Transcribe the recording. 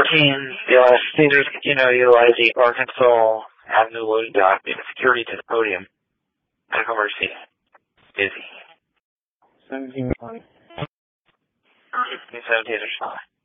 the last tasers, utilize the Arkansas Avenue loading dock, security to the podium. Medical emergency. Busy. 17 tasers.